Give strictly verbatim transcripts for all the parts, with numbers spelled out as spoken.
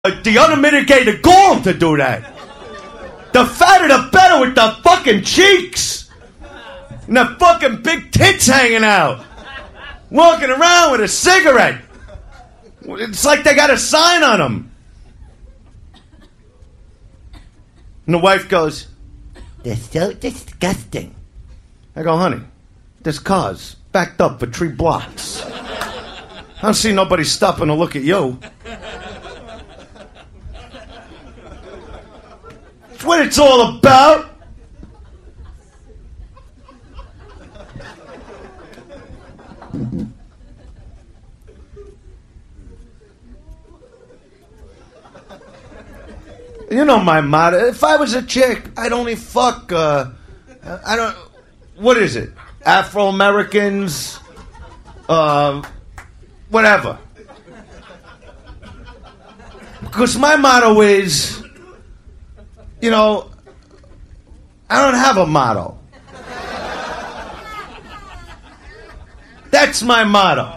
the unmitigated gall to do that. The fatter the better with the fucking cheeks. And the fucking big tits hanging out. Walking around with a cigarette. It's like they got a sign on them. And the wife goes, "They're so disgusting." I go, "Honey, this car's backed up for three blocks. I don't see nobody stopping to look at you." That's what it's all about. You know my motto. If I was a chick, I'd only fuck, uh, I don't, what is it? Afro-Americans, uh, whatever. Because my motto is, you know, I don't have a motto. That's my motto.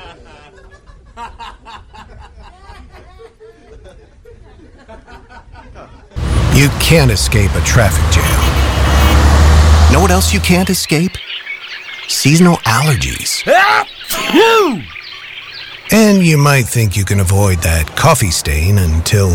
You can't escape a traffic jam. Know what else you can't escape? Seasonal allergies. And you might think you can avoid that coffee stain until...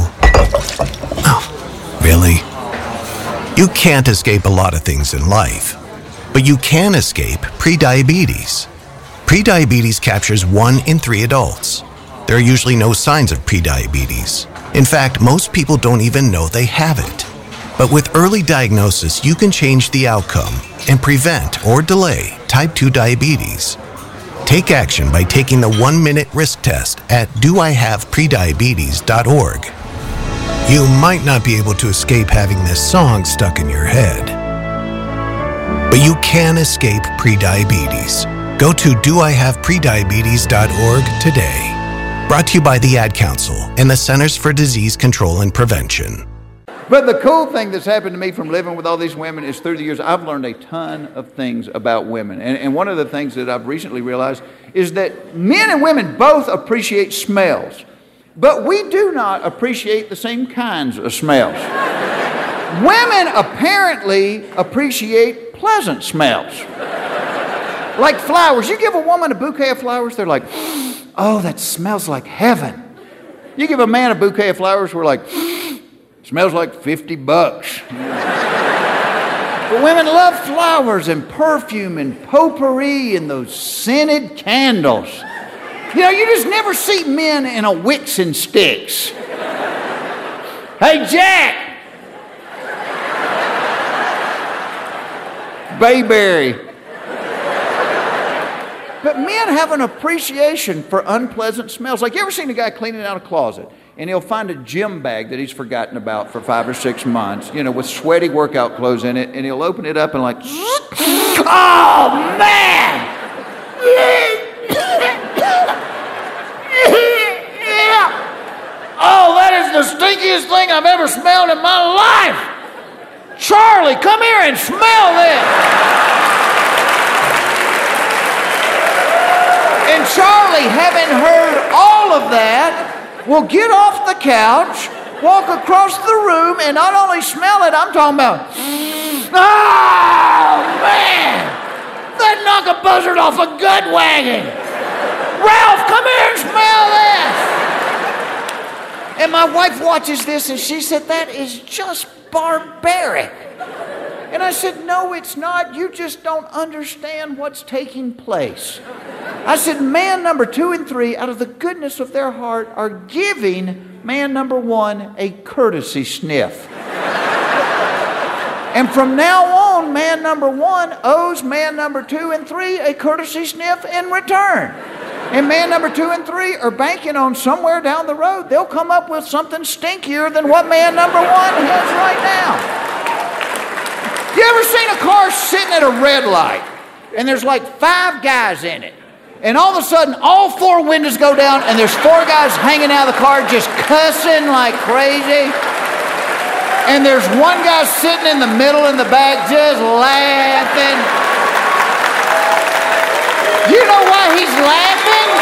Oh, really? You can't escape a lot of things in life, but you can escape prediabetes. Prediabetes captures one in three adults. There are usually no signs of prediabetes. In fact, most people don't even know they have it. But with early diagnosis, you can change the outcome and prevent or delay type two diabetes. Take action by taking the one-minute risk test at do I have prediabetes dot org. You might not be able to escape having this song stuck in your head, but you can escape prediabetes. Go to do I have prediabetes dot org today. Brought to you by the Ad Council and the Centers for Disease Control and Prevention. But the cool thing that's happened to me from living with all these women is through the years, I've learned a ton of things about women. And, and one of the things that I've recently realized is that men and women both appreciate smells, but we do not appreciate the same kinds of smells. Women apparently appreciate pleasant smells. Like flowers. You give a woman a bouquet of flowers, they're like, "Oh, that smells like heaven." You give a man a bouquet of flowers, we're like, "Smells like fifty bucks. But women love flowers and perfume and potpourri and those scented candles. You know, you just never see men in a wicks and sticks. "Hey, Jack!" Bayberry. But men have an appreciation for unpleasant smells. Like, you ever seen a guy cleaning out a closet and he'll find a gym bag that he's forgotten about for five or six months, you know, with sweaty workout clothes in it, and he'll open it up and like, "Oh, man! Oh, that is the stinkiest thing I've ever smelled in my life! Charlie, come here and smell this!" And Charlie, having heard all of that, will get off the couch, walk across the room, and not only smell it, I'm talking about, "Oh, man! That knock a buzzard off a gut wagon! Ralph, come here and smell this!" And my wife watches this and she said, "That is just barbaric." And I said, "No, it's not. You just don't understand what's taking place." I said, man number two and three, out of the goodness of their heart, are giving man number one a courtesy sniff. And from now on, man number one owes man number two and three a courtesy sniff in return. And man number two and three are banking on somewhere down the road they'll come up with something stinkier than what man number one has right now. You ever seen a car sitting at a red light and there's like five guys in it, and all of a sudden all four windows go down and there's four guys hanging out of the car just cussing like crazy, and there's one guy sitting in the middle in the back just laughing? You know why he's laughing?